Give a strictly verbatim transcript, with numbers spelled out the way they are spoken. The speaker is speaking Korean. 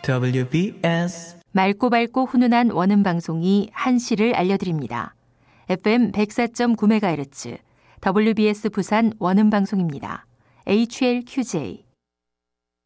더블유비에스 맑고 밝고 훈훈한 원음 방송이 한시를 알려드립니다. 에프엠 백사 점 구 메가헤르츠 더블유비에스 부산 원음 방송입니다. 에이치엘큐제이